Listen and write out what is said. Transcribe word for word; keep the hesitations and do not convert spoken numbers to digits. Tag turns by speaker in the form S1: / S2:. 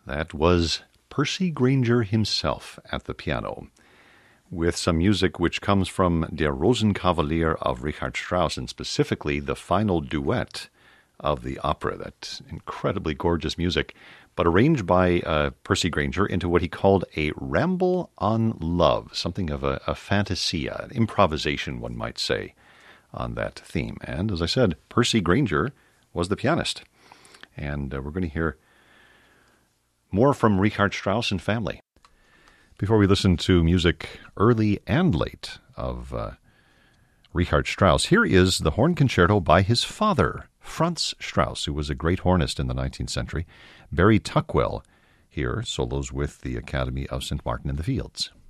S1: That was Percy Grainger himself at the piano, with some music which comes from Der Rosenkavalier of Richard Strauss, and specifically the final duet of the opera. That incredibly gorgeous music, but arranged by uh, Percy Grainger into what he called a ramble on love, something of a, a fantasia, an improvisation, one might say, on that theme. And as I said, Percy Grainger was the pianist. And uh, we're going to hear more from Richard Strauss and family. Before we listen to music early and late of uh, Richard Strauss, here is the horn concerto by his father, Franz Strauss, who was a great hornist in the nineteenth century. Barry Tuckwell here solos with the Academy of Saint Martin in the Fields.